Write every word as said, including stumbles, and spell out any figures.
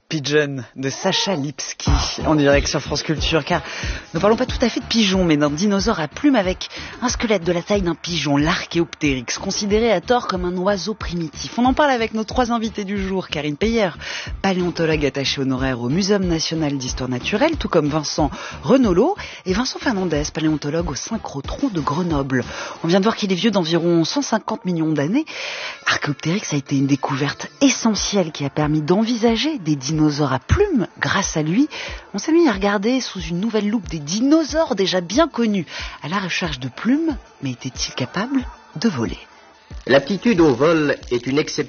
Pigeon de Sacha Lipski en direct sur France Culture, car nous parlons pas tout à fait de pigeon mais d'un dinosaure à plumes avec un squelette de la taille d'un pigeon, l'Archéoptérix, considéré à tort comme un oiseau primitif. On en parle avec nos trois invités du jour. Karine Peyer, paléontologue attachée honoraire au Muséum national d'histoire naturelle, tout comme Vincent Renolo, et Vincent Fernandez, paléontologue au synchrotron de Grenoble. On vient de voir qu'il est vieux d'environ cent cinquante millions d'années. Archéoptérix a été une découverte essentielle qui a permis d'envisager des dinosaures dinosaures à plumes. Grâce à lui, on s'est mis à regarder sous une nouvelle loupe des dinosaures déjà bien connus à la recherche de plumes, mais étaient-ils capables de voler ? L'aptitude au vol est une exception.